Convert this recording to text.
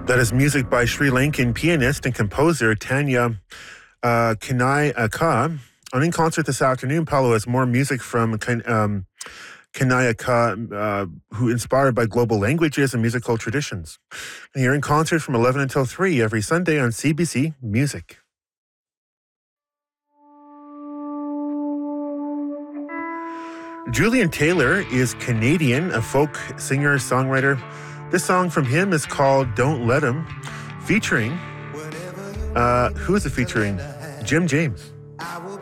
That is music by Sri Lankan pianist and composer Tanya Kanayaka. On In Concert this afternoon, Paolo has more music from Kanayaka, who inspired by global languages and musical traditions. And you're in concert from 11 until 3 every Sunday on CBC Music. Julian Taylor is Canadian, a folk singer-songwriter. This song from him is called Don't Let 'Em, featuring, who is it featuring? Jim James.